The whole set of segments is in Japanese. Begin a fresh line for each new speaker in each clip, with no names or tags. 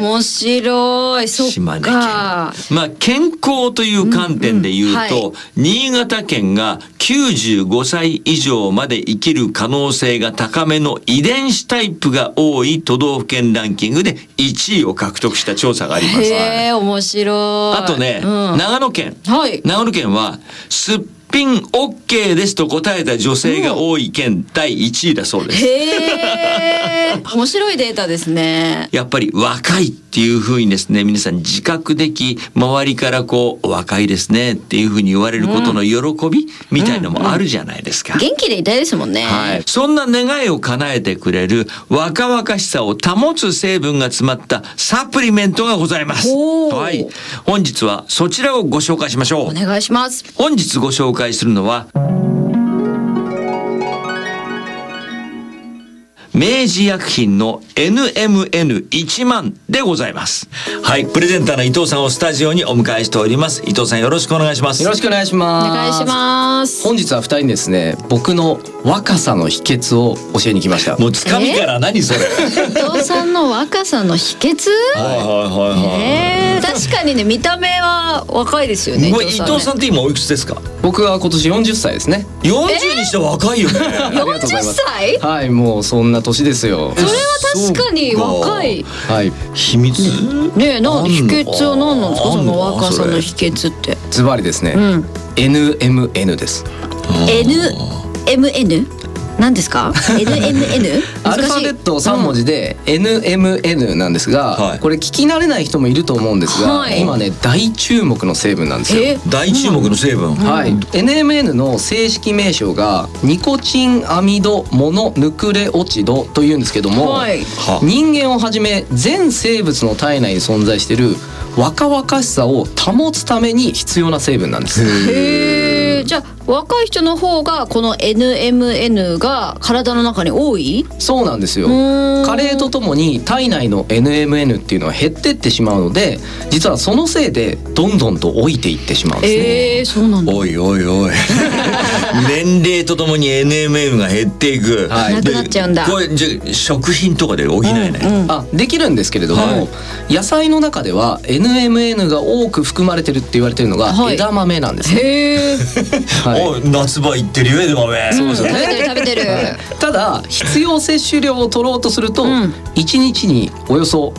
面白い。そっ
島根県。
か。
健康という観点で言うと、
はい、
新潟県が95歳以上まで生きる可能性が高めの遺伝子タイプが多い都道府県ランキングで1位を獲得した調査があります。
へー、面白い。
あとね、長野県。
はい。
長野県はすっぴん OK ですと答えた女性が多い県第1位だそうです。
へー、面白いデータですね。
やっぱり若いっていう風にですね、皆さん自覚でき、周りからこう若いですねっていう風に言われることの喜びみたいのもあるじゃないですか。
元気でいたいですもんね。
はい。そんな願いを叶えてくれる若々しさを保つ成分が詰まったサプリメントがございます。はい。本日はそちらをご紹介しましょう。
お願いします。
本日ご紹介するのは明治薬品の NMN1 万でございます。はい、プレゼンターの伊藤さんをスタジオにお迎えしております。伊藤さん、よろしくお願いします。
よろしくお願いします。
お願いします。
本日は2人にですね、僕の若さの秘訣を教えに来ました。
もうつかみから何それ。
伊藤さんの若さの秘訣？確かにね、見た目は若いですよね。
伊藤さんって今おいくつですか？
僕は今年40歳ですね。
40にして若いよね。
40歳？
はい、もうそんな年ですよ。
それは確かに若い。
はい。
秘密？
ねえ、秘訣は何なんですか？その若さの秘訣って。
ズバリですね。NMN です。
NMN？何ですか？ NMN？
アルファベット3文字で NMN なんですが、これ聞き慣れない人もいると思うんですが、今ね大注目の成分なんですよ。
大注目の成分。
はい。NMN の正式名称がニコチンアミドモノヌクレオチドというんですけども、人間をはじめ全生物の体内に存在している若々しさを保つために必要な成分なんです。
へー。じゃあ若い人の方がこの NMN が体の中に多い？
そうなんですよ。加齢とともに体内の NMN っていうのは減ってってしまうので、実はそのせいでどんどんと老いていってしまうんですね。
そうなんだ。
おいおいおい。年齢とともに NMN が減っていく。
なくなっちゃうんだ。
これじゃ食品とかで補えない？
できるんですけれども、野菜の中では NMN が多く含まれてるって言われてるのが枝豆なんですね。
夏場行ってるよ枝豆。
そうですよ
ね。食べてる。
ただ必要摂取量を取ろうとすると、1日におよそ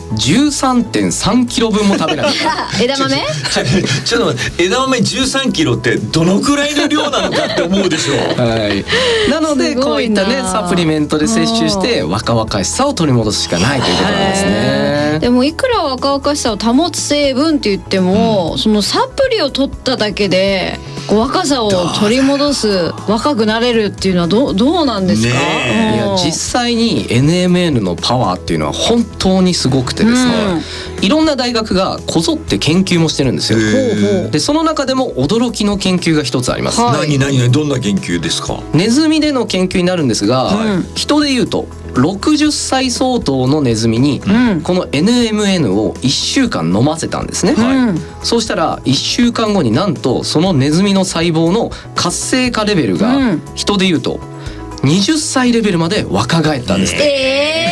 13.3 キロ分も食べない。
枝豆？
ちょっと待って、枝豆13キロってどのくらいの量なのかって思うでしょう。
はい。なのでこういったねサプリメントで摂取して若々しさを取り戻すしかないということなんですね。
でもいくら若々しさを保つ成分って言っても、そのサプリを取っただけで若さを取り戻す、若くなれるっていうのはどうなんですか？
いや実際に NMN のパワーっていうのは本当にすごくてですね、いろんな大学がこぞって研究もしてるんですよ。でその中でも驚きの研究が一つあります。
何どんな研究ですか？
ネズミでの研究になるんですが、人でいうと60歳相当のネズミにこの NMN を1週間飲ませたんですね。そうしたら1週間後になんとそのネズミの細胞の活性化レベルが人でいうと20歳レベルまで若返ったんですね。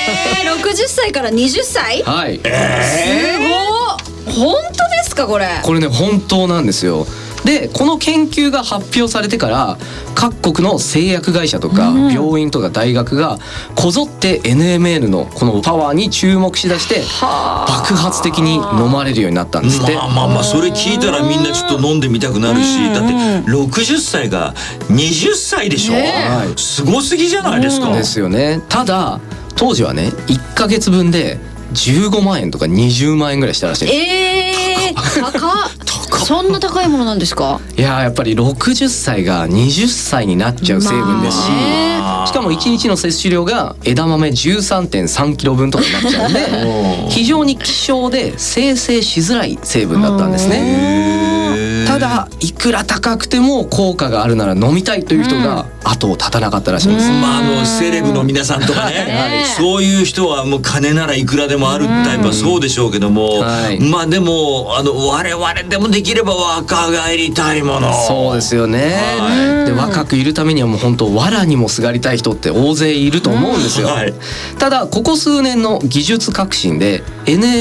60歳から20歳？
はい。
すごい。本当ですかこれ？
これね本当なんですよ。でこの研究が発表されてから各国の製薬会社とか病院とか大学がこぞって NMN のこのパワーに注目しだして爆発的に飲まれるようになったんですって。
それ聞いたらみんなちょっと飲んでみたくなるし、だって60歳が20歳でしょ、すごすぎじゃないですか。
ですよね。ただ当時はね1ヶ月分で15万円とか20万円ぐらいしたらしいんです。
高っ。そんな高いものなんですか？
いややっぱり60歳が20歳になっちゃう成分ですし、しかも1日の摂取量が枝豆 13.3 キロ分とかになっちゃうんで非常に希少で生成しづらい成分だったんですね。ただいくら高くても効果があるなら飲みたいという人が後を絶たなかったらしいんです。
セレブの皆さんとかね、そういう人はもう金ならいくらでもあるタイプはそうでしょうけども、でも我々でもできれば若返りたいもの。
そうですよね。で若くいるためにはもう本当藁にもすがりたい人って大勢いると思うんですよ。ただここ数年の技術革新で